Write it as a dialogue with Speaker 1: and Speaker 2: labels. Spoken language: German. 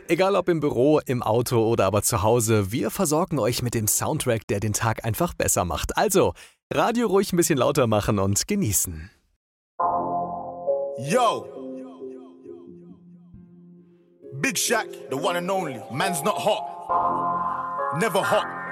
Speaker 1: Egal ob im Büro, im Auto oder aber zu Hause, wir versorgen euch mit dem Soundtrack, der den Tag einfach besser macht. Also, Radio ruhig ein bisschen lauter machen und genießen.
Speaker 2: Yo! Big Shaq, the one and only. Man's not hot. Never hot.